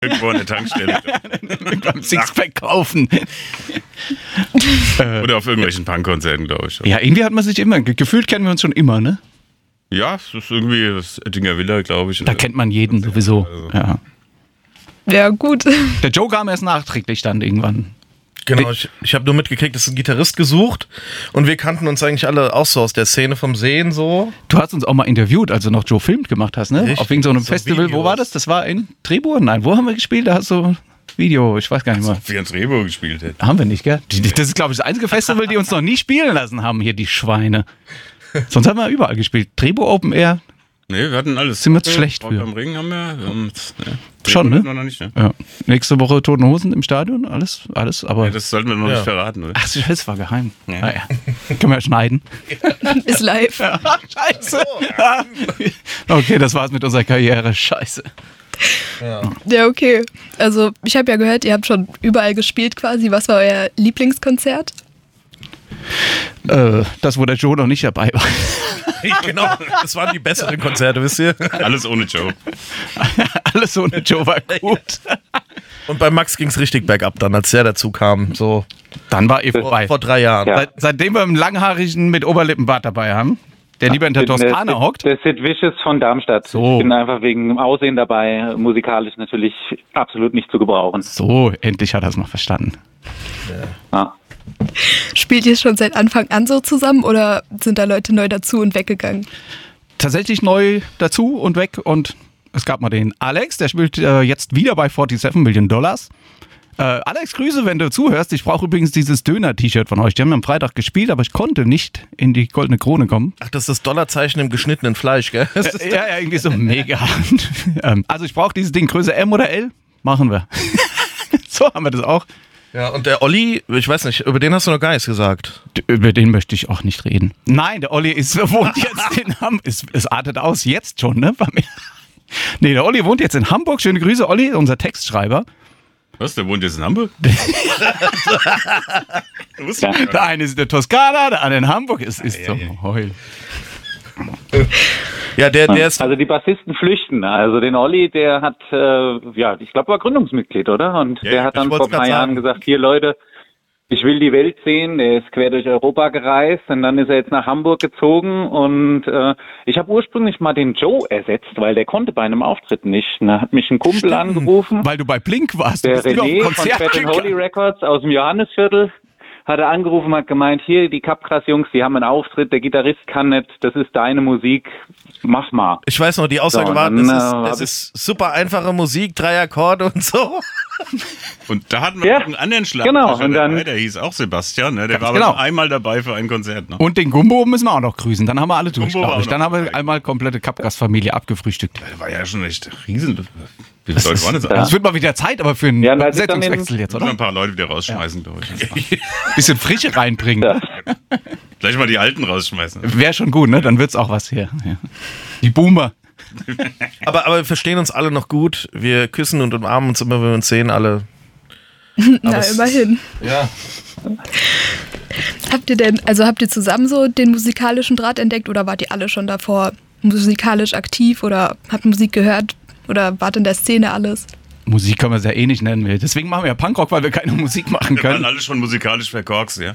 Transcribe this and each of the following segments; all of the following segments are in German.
Irgendwo an der Tankstelle. Beim Sixpack kaufen. Oder auf irgendwelchen Punkkonzerten, glaube ich. Ja, irgendwie hat man sich immer, gefühlt kennen wir uns schon immer, ne? Ja, das ist irgendwie das Ettinger Villa, glaube ich. Da kennt man jeden sowieso. Ja. Ja, gut. Der Joe kam erst nachträglich dann irgendwann. Genau, ich habe nur mitgekriegt, dass ein Gitarrist gesucht und wir kannten uns eigentlich alle auch so aus der Szene vom Sehen so. Du hast uns auch mal interviewt, als du noch Joe Filmt gemacht hast, ne? Richtig, auf irgendeinem so Festival. Videos. Wo war das? Das war in Treburg? Nein, wo haben wir gespielt? Da hast du Video, ich weiß gar nicht mehr. Wie ein Drehbuch gespielt hätte. Haben wir nicht, gell? Das ist, glaube ich, das einzige Festival, die uns noch nie spielen lassen haben, hier die Schweine. Sonst haben wir überall gespielt. Treburg Open Air. Nee, wir hatten alles. Sind wir zu schlecht Rock für. am Ring haben wir. Schon, ne? Noch nicht, ne? Ja. Nächste Woche Toten Hosen im Stadion, alles, aber... Ja, das sollten wir noch nicht verraten, oder? Ach, das war geheim. Ja. Naja. Können wir ja schneiden. Ist live. Scheiße. Okay, das war's mit unserer Karriere. Scheiße. Ja, okay. Also, ich habe ja gehört, ihr habt schon überall gespielt quasi. Was war euer Lieblingskonzert? Das, wo der Joe noch nicht dabei war. Genau, das waren die besseren Konzerte, wisst ihr? Alles ohne Joe. Alles ohne Joe war gut. Und bei Max ging es richtig bergab dann, als der dazu kam, so Dann war vorbei. vor 3 Jahren. Ja. Seitdem wir einen Langhaarigen mit Oberlippenbart dabei haben, der lieber in der Toskana hockt. Der Sid Vicious von Darmstadt. So. Ich bin einfach wegen dem Aussehen dabei, musikalisch natürlich absolut nicht zu gebrauchen. So, endlich hat er es noch verstanden. Ja. Spielt ihr schon seit Anfang an so zusammen oder sind da Leute neu dazu und weggegangen? Tatsächlich neu dazu und weg und es gab mal den Alex, der spielt jetzt wieder bei 47 Million Dollars. Alex, Grüße, wenn du zuhörst. Ich brauche übrigens dieses Döner-T-Shirt von euch. Die haben am Freitag gespielt, aber ich konnte nicht in die Goldene Krone kommen. Ach, das ist das Dollarzeichen im geschnittenen Fleisch, gell? Ja, irgendwie so mega. Also ich brauche dieses Ding Größe M oder L. Machen wir. So haben wir das auch. Ja, und der Olli, ich weiß nicht, über den hast du noch gar nichts gesagt. Über den möchte ich auch nicht reden. Nein, der Olli wohnt jetzt in Hamburg. Es artet aus, jetzt schon, ne? Bei mir. Nee, der Olli wohnt jetzt in Hamburg. Schöne Grüße, Olli, unser Textschreiber. Was, der wohnt jetzt in Hamburg? Der eine ist in der Toskana, der andere in Hamburg. Es ist so heul. Ja, der ist. Also die Bassisten flüchten. Also den Olli, der hat, ich glaube, war Gründungsmitglied, oder? Und Ja, der hat dann ich vor wollt's ein paar grad Jahren sagen. gesagt, hier Leute, ich will die Welt sehen. Der ist quer durch Europa gereist und dann ist er jetzt nach Hamburg gezogen und ich habe ursprünglich mal den Joe ersetzt, weil der konnte bei einem Auftritt nicht. Da hat mich ein Kumpel angerufen, Weil du bei Blink warst. der Du bist wieder auf René ein von Konzert Fat and gegangen. Holy Records aus dem Johannesviertel. Hat er angerufen, hat gemeint, hier, die Capgras-Jungs, die haben einen Auftritt, der Gitarrist kann nicht, das ist deine Musik, mach mal. Ich weiß noch, die Aussage So, war, dann, das ist super einfache Musik, 3 Akkorde und so. Und da hatten wir Ja, noch einen anderen Schlag. genau, und dann- der hieß auch Sebastian, ne? Der war genau. aber nur einmal dabei für ein Konzert. Ne? Und den Gumbo müssen wir auch noch grüßen. Dann haben wir alle durch, Gumbo war glaube ich. auch Dann noch haben wir dabei. einmal komplette Kapgas-Familie abgefrühstückt. Der war ja schon echt riesen. Wie Leute waren das? Es wird mal wieder Zeit, aber für einen Ja, und als ich dann Besetzungswechsel jetzt, Müssen wir oder? ein paar Leute wieder rausschmeißen, glaube ich. Bisschen Frische reinbringen. Ja. Gleich mal die Alten rausschmeißen. Wäre schon gut, ne? Dann wird's auch was hier. Ja. Die Boomer. Aber wir verstehen uns alle noch gut. Wir küssen und umarmen uns immer, wenn wir uns sehen, alle. Na, immerhin. Ja. Habt ihr zusammen so den musikalischen Draht entdeckt oder wart ihr alle schon davor musikalisch aktiv oder habt Musik gehört oder wart in der Szene alles? Musik können wir es ja eh nicht nennen. Deswegen machen wir ja Punkrock, weil wir keine Musik machen Wir waren können. alle schon musikalisch verkorkst, ja.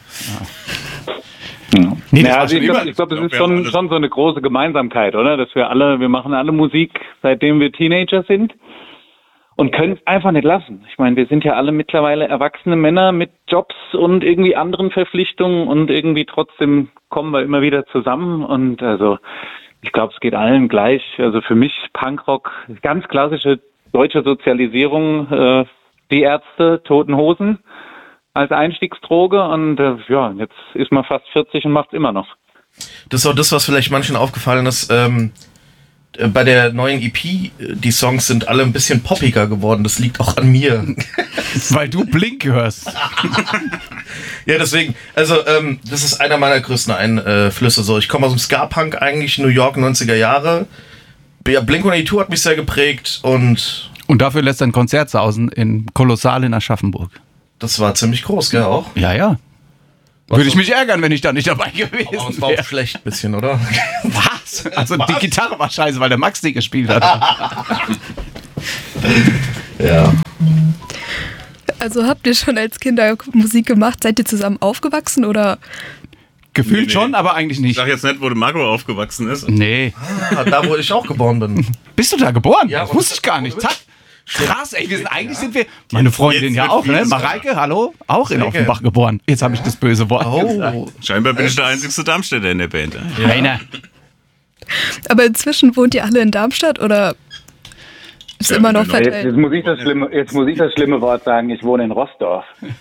Nee, das Ja, war also schon ich überall. glaube, es ist wir haben alles- schon so eine große Gemeinsamkeit, oder? Dass wir machen alle Musik, seitdem wir Teenager sind und können es einfach nicht lassen. Ich meine, wir sind ja alle mittlerweile erwachsene Männer mit Jobs und irgendwie anderen Verpflichtungen und irgendwie trotzdem kommen wir immer wieder zusammen und also ich glaube, es geht allen gleich. Also für mich Punkrock, ganz klassische deutsche Sozialisierung, die Ärzte, Toten Hosen als Einstiegsdroge und jetzt ist man fast 40 und macht's immer noch. Das ist auch das, was vielleicht manchen aufgefallen ist. Bei der neuen EP, die Songs sind alle ein bisschen poppiger geworden. Das liegt auch an mir. Weil du Blink hörst. Ja, deswegen, also das ist einer meiner größten Einflüsse. So, ich komme aus dem Ska-Punk eigentlich, New York, 90er Jahre. Ja, Blink-182 hat mich sehr geprägt und Und dafür lässt er ein Konzert sausen in Kolossal in Aschaffenburg. das war ziemlich groß, gell, auch? Ja, ja. Würde ich mich ärgern, wenn ich da nicht dabei Aber es gewesen war auch wäre. schlecht ein bisschen, oder? Was? Also die Gitarre war scheiße, weil der Max die gespielt hat. Ja. Also habt ihr schon als Kinder Musik gemacht? Seid ihr zusammen aufgewachsen oder? Gefühlt Nee. schon, aber eigentlich Ich nicht. sag jetzt nicht, wo der Marco aufgewachsen ist. Nee. Da, wo ich auch geboren bin. Bist du da geboren? Ja, das und- wusste ich gar nicht. Zack. Krass, ey, eigentlich sind wir, meine Freundin jetzt ja wird auch, ne? vieles Mareike, hallo, auch in Sehr Offenbach geboren. Jetzt habe ich das böse Wort gesagt. Oh. Scheinbar bin ich der einzigste Darmstädter in der Band. Ja. Rainer. Aber inzwischen wohnt ihr alle in Darmstadt oder ist Ja, immer noch genau. Jetzt verteilt? muss ich das schlimme Wort sagen, ich wohne in Rossdorf.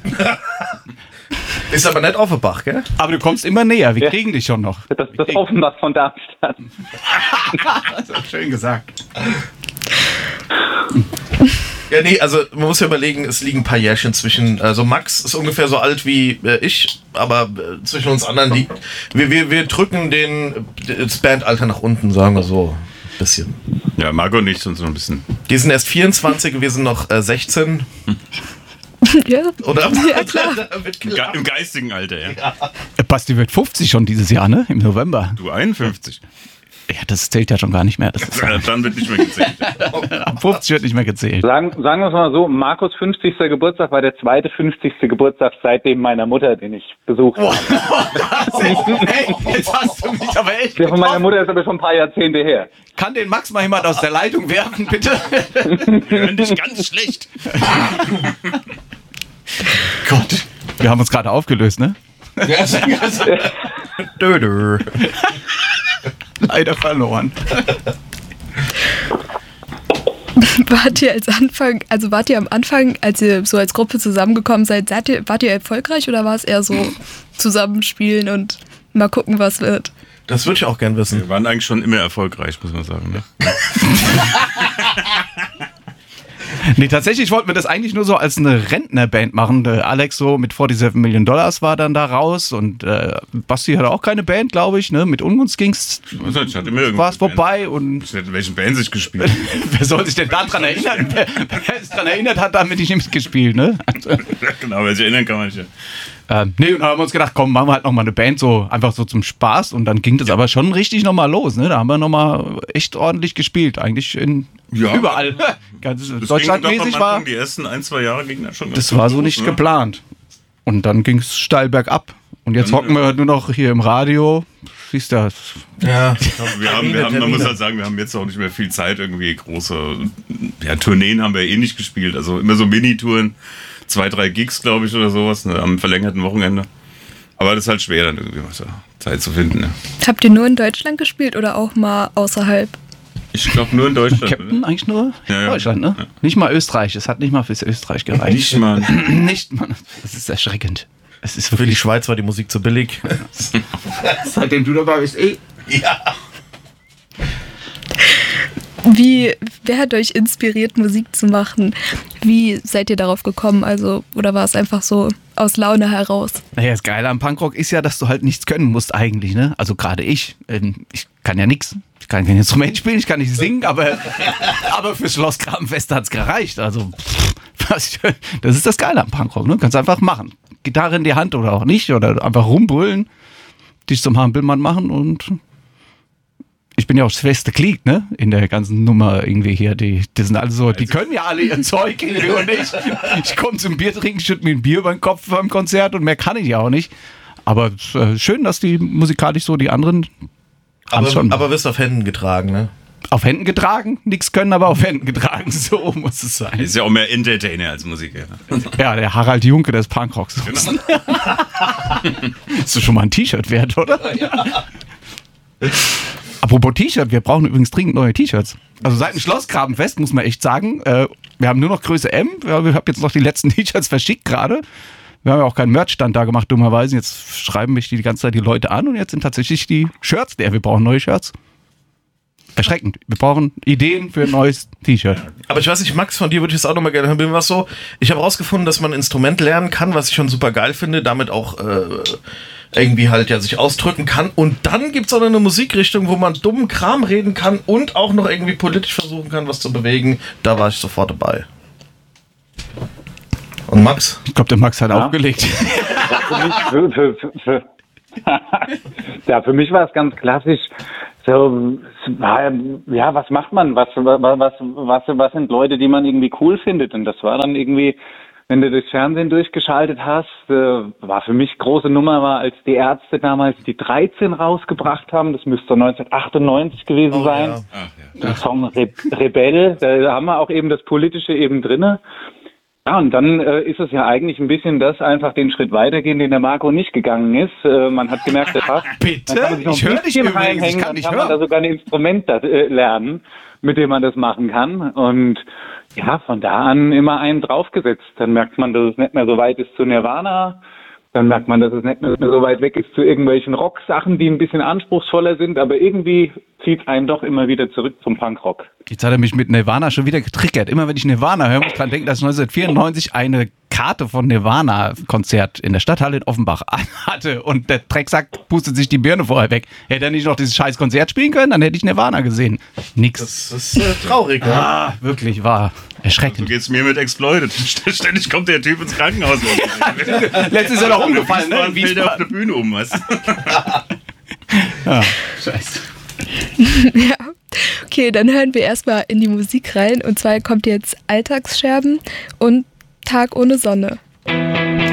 Ist aber nicht Offenbach, gell? Aber du kommst immer näher, wir Ja. kriegen dich schon noch. Das Offenbach von Darmstadt. Schön gesagt. Ja, nee, also man muss ja überlegen, es liegen ein paar Jährchen zwischen. Also Max ist ungefähr so alt wie ich, aber zwischen uns anderen liegt. Wir drücken das Bandalter nach unten, sagen wir so. Ein bisschen. Ja, Marco nicht, und so ein bisschen. Die sind erst 24, wir sind noch 16. Ja. Oder? Ja, klar. Im geistigen Alter, ja. Basti wird 50 schon dieses Jahr, ne? Im November. Du 51. Ja, das zählt ja schon gar nicht mehr. Das ist, Dann wird nicht mehr gezählt. ab 50 wird nicht mehr gezählt. Sagen wir es mal so, Markus 50. Geburtstag war der zweite 50. Geburtstag seitdem meiner Mutter, den ich besucht habe. Hey, jetzt hast du mich aber echt Der von meiner getroffen. Mutter ist aber schon ein paar Jahrzehnte her. Kann den Max mal jemand aus der Leitung werfen, bitte? Wir hören dich ganz schlecht. Gott. Wir haben uns gerade aufgelöst, ne? Dödö. Leider verloren. Wart ihr am Anfang, als ihr so als Gruppe zusammengekommen seid, wart ihr erfolgreich oder war es eher so zusammenspielen und mal gucken, was wird? Das würde ich auch gern wissen. Wir waren eigentlich schon immer erfolgreich, muss man sagen. Ne? Nee, tatsächlich wollten wir das eigentlich nur so als eine Rentnerband machen. Der Alex so mit $47 Million war dann da raus und Basti hatte auch keine Band, glaube ich. Ne? Mit uns ging's, Also, ich hatte immer irgendwie war es eine Band. vorbei und Ich weiß nicht, in welchen Bands ich gespielt habe. wer soll sich denn daran erinnern? Wer sich daran erinnert hat, damit ich nicht mitgespielt, ne? Ja, genau, weil sich erinnern kann man nicht. Nee, und dann haben wir uns gedacht, komm, machen wir halt nochmal eine Band, so einfach so zum Spaß. Und dann ging das aber schon richtig nochmal los, ne? Da haben wir nochmal echt ordentlich gespielt, eigentlich überall. Ganz Das deutschlandmäßig ging doch am war. Anfang, die ersten 1-2 Jahre ging das schon ganz Das gut war so los, nicht ne? geplant. Und dann ging es steil bergab. Und jetzt Dann, hocken wir nur noch hier im Radio. Siehst du, Ja. Man muss halt sagen, wir haben jetzt auch nicht mehr viel Zeit, irgendwie große Tourneen haben wir eh nicht gespielt. Also immer so Minitouren, 2-3 Gigs, glaube ich, oder sowas, ne, am verlängerten Wochenende. Aber das ist halt schwer, dann irgendwie was Zeit zu finden. Ne? Habt ihr nur in Deutschland gespielt oder auch mal außerhalb? Ich glaube nur in Deutschland. Captain eigentlich nur Ja. Deutschland, ne? Ja. Nicht mal Österreich. Es hat nicht mal fürs Österreich gereicht. Nicht mal. Nicht mal. Das ist erschreckend. Es ist Für die wirklich Schweiz war die Musik zu billig. seitdem du dabei bist, Ja. Wer hat euch inspiriert, Musik zu machen? Wie seid ihr darauf gekommen? Also, oder war es einfach so aus Laune heraus? Naja, das Geile am Punkrock ist ja, dass du halt nichts können musst eigentlich, ne? Also gerade ich. Ich kann ja nichts. Ich kann kein Instrument spielen, ich kann nicht singen, aber fürs Schloss Grabenfest hat's gereicht. Also, das ist das Geile am Punkrock, ne? Du kannst einfach machen. Gitarre in die Hand oder auch nicht, oder einfach rumbrüllen, dich zum Hampelmann machen und ich bin ja auch das feste Glied, ne? In der ganzen Nummer irgendwie hier. Die sind alle so, die können ja alle ihr Zeug irgendwie und ich komme zum Bier trinken, schütte mir ein Bier über den Kopf beim Konzert und mehr kann ich ja auch nicht. Aber schön, dass die musikalisch so die anderen haben's schon Aber wirst auf Händen getragen, ne? auf Händen getragen, nichts können, aber auf Händen getragen. So muss es sein. Ist ja auch mehr Entertainer als Musiker. Ja, der Harald Junke des Punkrocks. Genau. Ist doch schon mal ein T-Shirt wert, oder? Apropos T-Shirt, wir brauchen übrigens dringend neue T-Shirts. Also seit dem Schlossgrabenfest muss man echt sagen, wir haben nur noch Größe M. Ich habe jetzt noch die letzten T-Shirts verschickt gerade. Wir haben ja auch keinen Merchstand da gemacht, dummerweise. Jetzt schreiben mich die ganze Zeit die Leute an und jetzt sind tatsächlich die Shirts leer. Wir brauchen neue Shirts. Erschreckend. Wir brauchen Ideen für ein neues T-Shirt. Aber ich weiß nicht, Max, von dir würde ich es auch nochmal gerne hören. Bin was so, ich habe rausgefunden, dass man ein Instrument lernen kann, was ich schon super geil finde, damit auch irgendwie halt ja sich ausdrücken kann. Und dann gibt es auch noch eine Musikrichtung, wo man dummen Kram reden kann und auch noch irgendwie politisch versuchen kann, was zu bewegen. Da war ich sofort dabei. Und Max? Ich glaube, der Max hat Ja. aufgelegt. Ja, für mich war es ganz klassisch, So, ja, was macht man? Was sind Leute, die man irgendwie cool findet? Und das war dann irgendwie, wenn du durchs Fernsehen durchgeschaltet hast, war für mich große Nummer, war, als die Ärzte damals die 13 rausgebracht haben. Das müsste 1998 gewesen sein. Ja. Der Song Rebell, da haben wir auch eben das Politische eben drinne. Ja, und dann ist es ja eigentlich ein bisschen das, einfach den Schritt weitergehen, den der Marco nicht gegangen ist. Man hat gemerkt, der passt. Bitte? Ich höre dich übrigens, ich kann nicht hören. hören. Dann kann man da sogar ein Instrument lernen, mit dem man das machen kann. Und ja, von da an immer einen draufgesetzt. Dann merkt man, dass es nicht mehr so weit ist zu Nirvana. Dann merkt man, dass es nicht mehr so weit weg ist zu irgendwelchen Rock-Sachen, die ein bisschen anspruchsvoller sind. Aber irgendwie zieht einen doch immer wieder zurück zum Punkrock. Jetzt hat er mich mit Nirvana schon wieder getriggert. Immer wenn ich Nirvana höre, muss ich dran denken, dass ich 1994 eine Karte von Nirvana-Konzert in der Stadthalle in Offenbach hatte und der Drecksack pustet sich die Birne vorher weg. Hätte er nicht noch dieses scheiß Konzert spielen können, dann hätte ich Nirvana gesehen. Nix. Das ist traurig, ne? Ah, wirklich, war erschreckend. So geht's mir mit Exploited. Ständig kommt der Typ ins Krankenhaus. Letztes Jahr noch umgefallen, ne? Wie fällt er auf der Bühne um, weißt du? Ja, scheiße. Ja. Okay, dann hören wir erstmal in die Musik rein. Und zwar kommt jetzt Alltagsscherben und Tag ohne Sonne.